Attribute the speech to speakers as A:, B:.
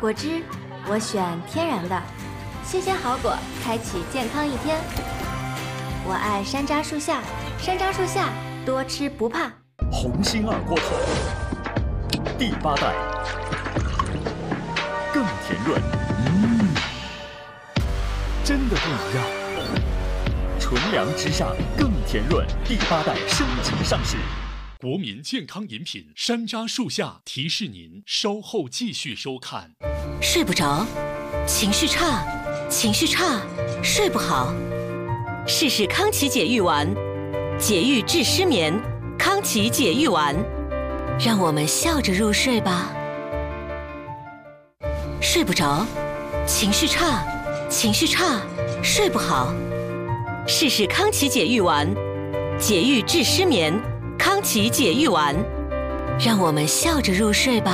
A: 果汁我选天然的，新鲜好果，开启健康一天。我爱山楂树下，山楂树下多吃不怕。
B: 鸿星二锅头，第8代，更甜润，真的不一样。纯粮之上更甜润，第8代升级上市。
C: 国民健康饮品山楂树下提示您稍后继续收看。
D: 睡不着，情绪差，睡不好，试试康琪解郁丸，解郁治失眠，康琪解郁丸，让我们笑着入睡吧。睡不着，情绪差，睡不好，试试康琪解郁丸，解郁治失眠，康琪解郁丸，让我们笑着入睡吧。